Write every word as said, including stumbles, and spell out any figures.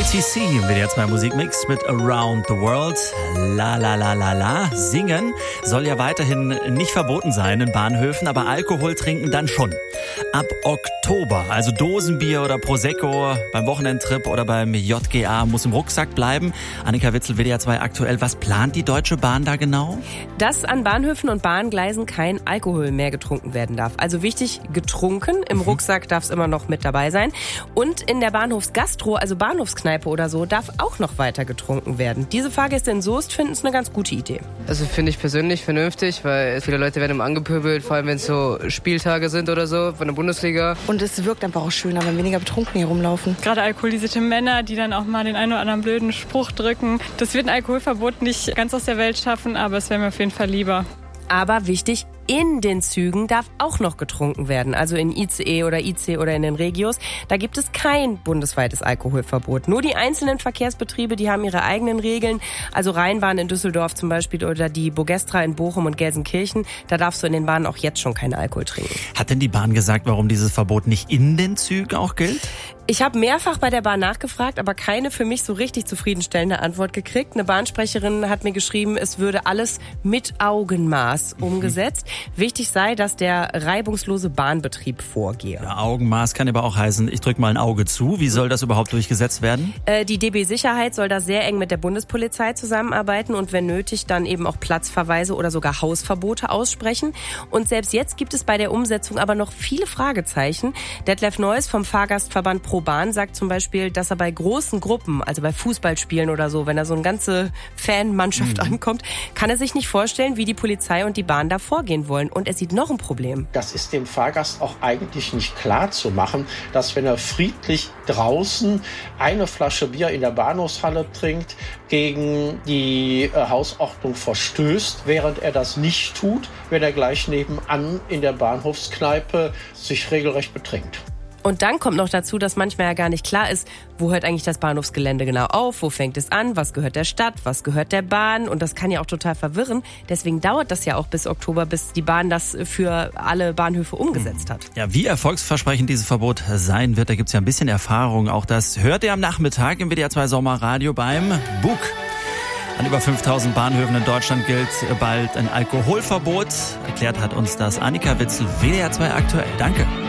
T C im W D R zwei Musikmix mit Around the World. La la la la la. Singen soll ja weiterhin nicht verboten sein in Bahnhöfen, aber Alkohol trinken dann schon. Ab Oktober, also Dosenbier oder Prosecco beim Wochenendtrip oder beim J G A muss im Rucksack bleiben. Annika Witzel, W D R zwei aktuell. Was plant die Deutsche Bahn da genau? Dass an Bahnhöfen und Bahngleisen kein Alkohol mehr getrunken werden darf. Also wichtig, getrunken. Im mhm. Rucksack darf es immer noch mit dabei sein. Und in der Bahnhofsgastro, also Bahnhofskneipe oder so, darf auch noch weiter getrunken werden. Diese Fahrgäste in Soest finden es eine ganz gute Idee. Also finde ich persönlich vernünftig, weil viele Leute werden immer angepöbelt, vor allem wenn es so Spieltage sind oder so von der Bundesliga. Und es wirkt einfach auch schöner, wenn weniger betrunken hier rumlaufen. Gerade alkoholisierte Männer, die dann auch mal den einen oder anderen blöden Spruch drücken. Das wird ein Alkoholverbot nicht ganz aus der Welt schaffen, aber es wäre mir auf jeden Fall lieber. Aber wichtig, in den Zügen darf auch noch getrunken werden. Also in I C E oder I C oder in den Regios. Da gibt es kein bundesweites Alkoholverbot. Nur die einzelnen Verkehrsbetriebe, die haben ihre eigenen Regeln. Also Rheinbahn in Düsseldorf zum Beispiel oder die Bogestra in Bochum und Gelsenkirchen. Da darfst du in den Bahnen auch jetzt schon keinen Alkohol trinken. Hat denn die Bahn gesagt, warum dieses Verbot nicht in den Zügen auch gilt? Ich habe mehrfach bei der Bahn nachgefragt, aber keine für mich so richtig zufriedenstellende Antwort gekriegt. Eine Bahnsprecherin hat mir geschrieben, es würde alles mit Augenmaß umgesetzt. Wichtig sei, dass der reibungslose Bahnbetrieb vorgehe. Ja, Augenmaß kann aber auch heißen, ich drücke mal ein Auge zu. Wie soll das überhaupt durchgesetzt werden? Äh, die D B Sicherheit soll da sehr eng mit der Bundespolizei zusammenarbeiten und wenn nötig dann eben auch Platzverweise oder sogar Hausverbote aussprechen. Und selbst jetzt gibt es bei der Umsetzung aber noch viele Fragezeichen. Detlef Neuss vom Fahrgastverband Pro Bahn sagt zum Beispiel, dass er bei großen Gruppen, also bei Fußballspielen oder so, wenn da so eine ganze Fanmannschaft mhm. ankommt, kann er sich nicht vorstellen, wie die Polizei und die Bahn da vorgehen wollen. Und er sieht noch ein Problem. Das ist dem Fahrgast auch eigentlich nicht klar zu machen, dass wenn er friedlich draußen eine Flasche Bier in der Bahnhofshalle trinkt, gegen die äh, Hausordnung verstößt, während er das nicht tut, wenn er gleich nebenan in der Bahnhofskneipe sich regelrecht betrinkt. Und dann kommt noch dazu, dass manchmal ja gar nicht klar ist, wo hört eigentlich das Bahnhofsgelände genau auf, wo fängt es an, was gehört der Stadt, was gehört der Bahn und das kann ja auch total verwirren. Deswegen dauert das ja auch bis Oktober, bis die Bahn das für alle Bahnhöfe umgesetzt hat. Ja, wie erfolgsversprechend dieses Verbot sein wird, da gibt's ja ein bisschen Erfahrung. Auch das hört ihr am Nachmittag im W D R zwei Sommerradio beim Bug. An über fünftausend Bahnhöfen in Deutschland gilt bald ein Alkoholverbot. Erklärt hat uns das Annika Witzel, W D R zwei aktuell. Danke.